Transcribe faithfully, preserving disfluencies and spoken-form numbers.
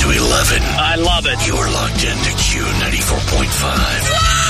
to eleven. I love it. You're locked into Q ninety-four point five.